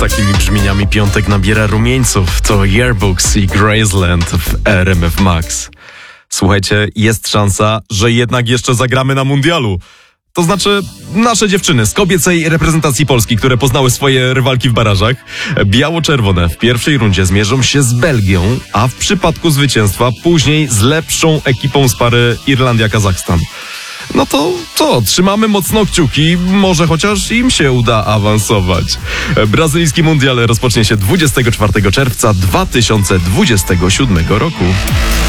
takimi brzmieniami piątek nabiera rumieńców. To Yearbooks i Graceland w RMF Max. Słuchajcie, jest szansa, że jednak jeszcze zagramy na mundialu. To znaczy, nasze dziewczyny z kobiecej reprezentacji Polski, które poznały swoje rywalki w barażach, biało-czerwone w pierwszej rundzie zmierzą się z Belgią, a w przypadku zwycięstwa później z lepszą ekipą z pary Irlandia-Kazachstan. No to co, trzymamy mocno kciuki, może chociaż im się uda awansować. Brazylijski mundial rozpocznie się 24 czerwca 2027 roku.